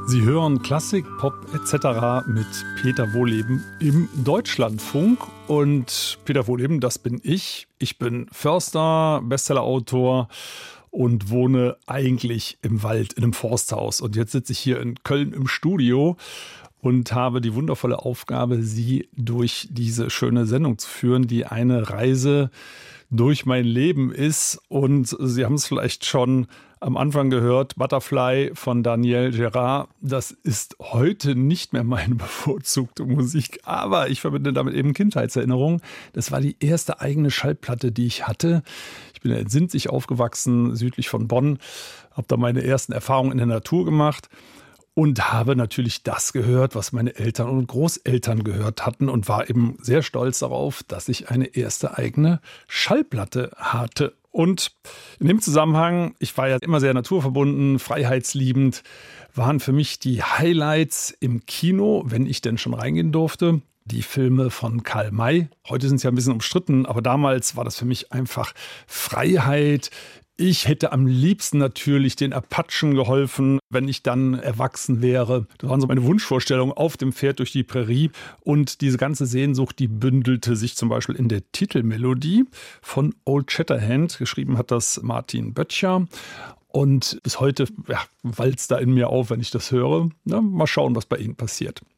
Sie hören Klassik, Pop etc. mit Peter Wohleben im Deutschlandfunk. Und Peter Wohleben, das bin ich. Ich bin Förster, Bestsellerautor und wohne eigentlich im Wald, in einem Forsthaus. Und jetzt sitze ich hier in Köln im Studio und habe die wundervolle Aufgabe, Sie durch diese schöne Sendung zu führen, die eine Reise durch mein Leben ist. Und Sie haben es vielleicht schon am Anfang gehört, Butterfly von Daniel Gérard. Das ist heute nicht mehr meine bevorzugte Musik, aber ich verbinde damit eben Kindheitserinnerungen. Das war die erste eigene Schallplatte, die ich hatte. Ich bin in Sinzig aufgewachsen, südlich von Bonn, habe da meine ersten Erfahrungen in der Natur gemacht und habe natürlich das gehört, was meine Eltern und Großeltern gehört hatten und war eben sehr stolz darauf, dass ich eine erste eigene Schallplatte hatte. Und in dem Zusammenhang, ich war ja immer sehr naturverbunden, freiheitsliebend, waren für mich die Highlights im Kino, wenn ich denn schon reingehen durfte, die Filme von Karl May. Heute sind sie ja ein bisschen umstritten, aber damals war das für mich einfach Freiheit. Ich hätte am liebsten natürlich den Apachen geholfen, wenn ich dann erwachsen wäre. Das waren so meine Wunschvorstellungen auf dem Pferd durch die Prärie. Und diese ganze Sehnsucht, die bündelte sich zum Beispiel in der Titelmelodie von Old Shatterhand. Geschrieben hat das Martin Böttcher. Und bis heute walzt da in mir auf, wenn ich das höre. Na, mal schauen, was bei Ihnen passiert.